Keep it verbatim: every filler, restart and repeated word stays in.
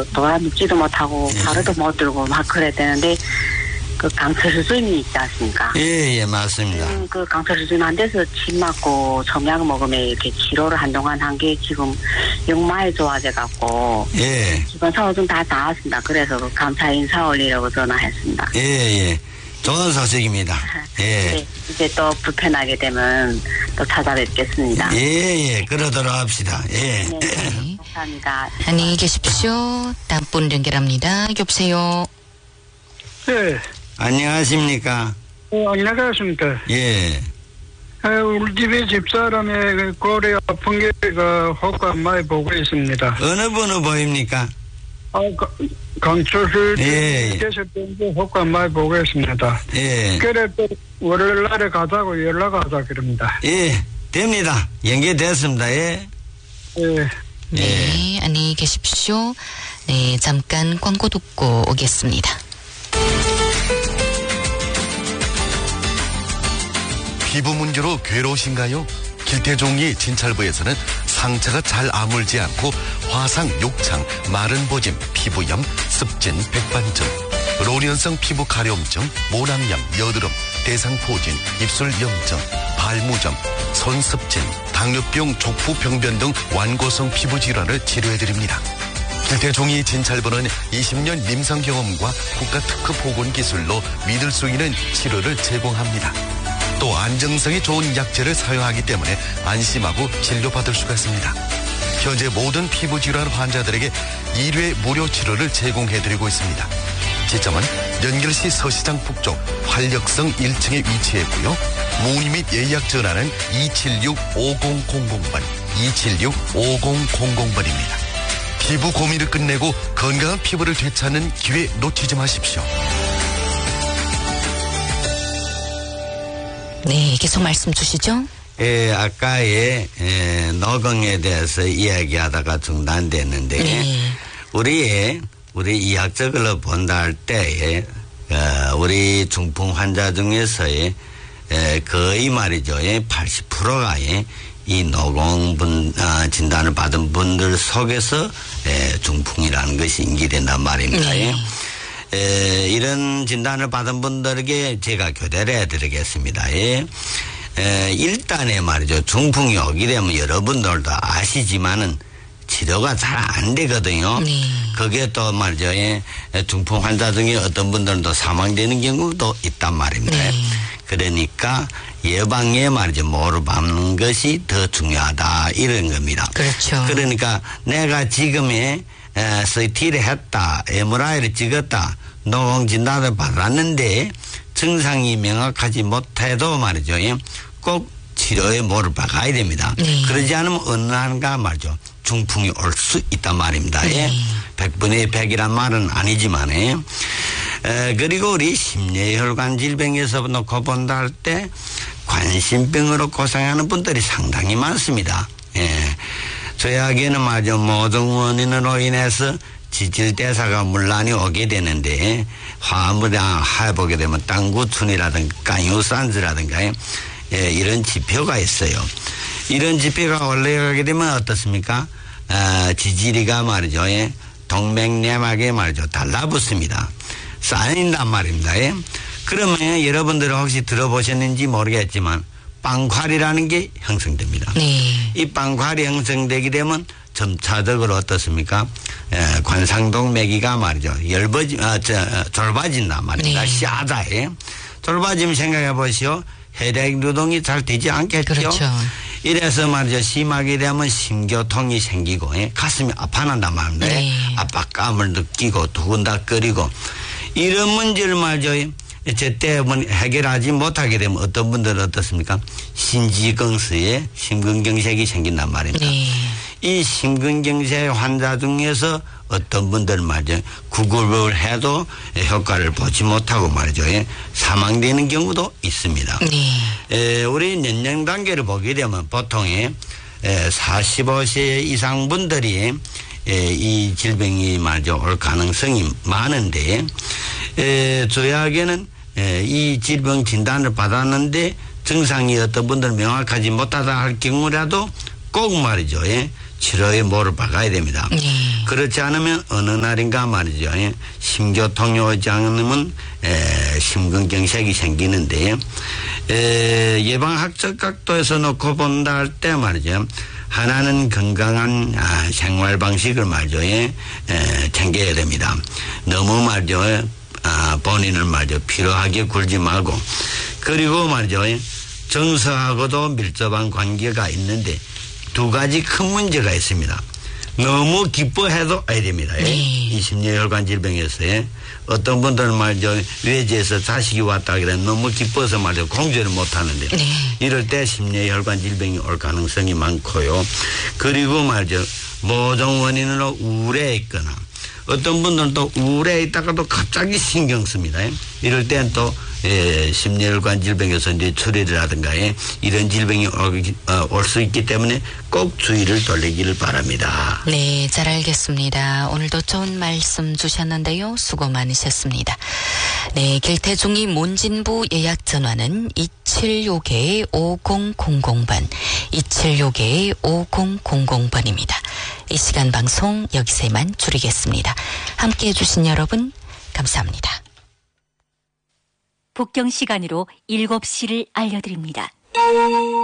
그 돌아눕지도 못하고 예. 발을도 못 들고 막 그래야 되는데 그 강철 수준이 있지 않습니까? 예, 예, 맞습니다. 음, 그 강철 수준 안 돼서 침 맞고 점약 먹으면 이렇게 치료를 한동안 한 게 지금 영 많이 좋아져 갖고 예. 지금 서울좀 다 나왔습니다. 그래서 그 감사 인사 올리려고 전화했습니다. 예, 예. 좋은 소식입니다. 예. 네, 이제 또 불편하게 되면 또 찾아뵙겠습니다. 예, 예. 그러도록 합시다. 예. 네, 감사합니다. 안녕히 계십시오. 다음 분 연결합니다. 여보세요. 네. 안녕하십니까? 어, 안녕하십니까. 예. 아, 우리 집에 집사람의 그 고래 아픈 게 그 효과 많이 보고 있습니다. 어느 분을 보입니까? 아, 강철수 예. 계실 때 효과 많이 보고 있습니다. 예. 그래 또 월요일 날에 가자고 연락하자 그럽니다. 예. 됩니다. 연결됐습니다. 예. 예. 네, 안녕히 계십시오. 네, 잠깐 광고 듣고 오겠습니다. 피부 문제로 괴로우신가요? 길태종이 진찰부에서는 상처가 잘 아물지 않고 화상, 욕창, 마른 보짐, 피부염, 습진, 백반증, 로련성 피부 가려움증, 모낭염, 여드름, 대상포진, 입술 염증, 발무점, 손습진, 당뇨병, 족부 병변 등 완고성 피부 질환을 치료해드립니다. 길태종이 진찰부는 이십 년 임상 경험과 국가 특허 보건 기술로 믿을 수 있는 치료를 제공합니다. 또 안정성이 좋은 약재를 사용하기 때문에 안심하고 진료받을 수가 있습니다. 현재 모든 피부질환 환자들에게 일 회 무료 치료를 제공해드리고 있습니다. 지점은 연결시 서시장 북쪽 활력성 일 층에 위치했고요. 문의 및 예약 전화는 이칠육 오공공공 번, 이칠육 오공공공 번입니다. 피부 고민을 끝내고 건강한 피부를 되찾는 기회 놓치지 마십시오. 네, 계속 말씀 주시죠. 예, 아까의 예, 노경에 대해서 이야기하다가 중단됐는데 네. 우리 우리 이학적으로 본다 할 때에 어, 우리 중풍 환자 중에서의 에, 거의 말이죠, 팔십 퍼센트가 이 노공 분, 어, 진단을 받은 분들 속에서 에, 중풍이라는 것이 인지된단 말입니다. 네. 에, 이런 진단을 받은 분들에게 제가 교대를 해드리겠습니다. 예. 에, 일단에 말이죠. 중풍이 오게 되면 여러분들도 아시지만은 치료가 잘 안 되거든요. 네. 그게 또 말이죠. 예. 중풍 환자 중에 어떤 분들도 사망되는 경우도 있단 말입니다. 네. 그러니까 예방에 말이죠. 모를 밟는 것이 더 중요하다. 이런 겁니다. 그렇죠. 그러니까 내가 지금에 에, 씨티를 했다, 엠알아이를 찍었다, 노공 진단을 받았는데 증상이 명확하지 못해도 말이죠. 예, 꼭 치료에 몰을 박아야 됩니다. 네. 그러지 않으면 어느 한가 말이죠. 중풍이 올 수 있단 말입니다. 예. 네. 백분의 백이란 말은 아니지만, 예. 에, 그리고 우리 심뇌혈관 질병에서 놓고 본다 할 때 관심병으로 고생하는 분들이 상당히 많습니다. 예. 저에게는 말이죠. 모든 원인으로 인해서 지질대사가 문란이 오게 되는데 화물이나 해보게 되면 땅구춘이라든가 간유산즈라든가 예, 이런 지표가 있어요. 이런 지표가 올라가게 되면 어떻습니까? 아, 지지리가 말이죠. 예, 동맥내막에 말이죠. 달라붙습니다. 쌓인단 말입니다. 예. 그러면 여러분들 혹시 들어보셨는지 모르겠지만 빵활이라는 게 형성됩니다. 네. 이 빵활이 형성되게 되면 점차적으로 어떻습니까? 에, 관상동맥이가 말이죠. 열버지, 아, 저, 졸아진단 말입니다. 네. 시아다에. 졸아지면 생각해 보시오. 혈액 누동이 잘 되지 않겠죠? 그렇죠. 이래서 말이죠. 심하게 되면 심교통이 생기고, 예? 가슴이 아파난단 말입니다. 네. 압박감을 느끼고 두근다거리고 이런 문제를 말이죠. 제때 해결하지 못하게 되면 어떤 분들은 어떻습니까? 신지경스에 심근경색이 생긴단 말입니다. 네. 이 심근경색 환자 중에서 어떤 분들은 말이죠. 구급을 해도 효과를 보지 못하고 말이죠. 사망되는 경우도 있습니다. 네. 에, 우리 연령 단계를 보게 되면 보통 사십오 세 이상 분들이 에, 이 질병이 말이죠. 올 가능성이 많은데 에, 저에게는 에, 이 질병 진단을 받았는데 증상이 어떤 분들은 명확하지 못하다 할 경우라도 꼭 말이죠. 예, 치료에 몰을 박아야 됩니다. 네. 그렇지 않으면 어느 날인가 말이죠. 예, 심교통이 오지 않으면 에, 심근경색이 생기는데 에, 예방학적 각도에서 놓고 본다 할 때 말이죠. 하나는 건강한 아, 생활 방식을 말이죠. 예, 에, 챙겨야 됩니다. 너무 말이죠. 아, 본인을 말이죠. 피로하게 굴지 말고 그리고 말이죠. 예, 정서하고도 밀접한 관계가 있는데 두 가지 큰 문제가 있습니다. 너무 기뻐해도 아야 됩니다. 네. 이 심뇌혈관 질병에서의 어떤 분들은 말이죠. 외지에서 자식이 왔다 그래 너무 기뻐서 말이죠. 공존을 못 하는데 네. 이럴 때 심뇌혈관 질병이 올 가능성이 많고요. 그리고 말이죠. 모종 원인으로 우울해 있거나 어떤 분들은 또 우울해 있다가도 갑자기 신경 씁니다. 이럴 때는 또 예, 심뇌혈관 질병에서 이제 출혈이라든가 예, 이런 질병이 올 수 있기 때문에 꼭 주의를 돌리기를 바랍니다. 네, 잘 알겠습니다. 오늘도 좋은 말씀 주셨는데요. 수고 많으셨습니다. 네, 길태종이 문진부 예약 전화는 이칠육 오공공공 번, 이칠육 오공공공 번입니다. 이 시간 방송 여기서 이만 줄이겠습니다. 함께해 주신 여러분 감사합니다. 북경 시간으로 일곱 시를 알려드립니다.